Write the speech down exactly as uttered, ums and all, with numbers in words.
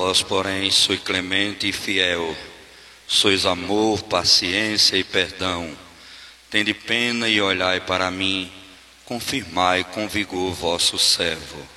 Vós, porém, sois clemente e fiel, sois amor, paciência e perdão. Tende pena e olhai para mim, confirmai com vigor vosso servo.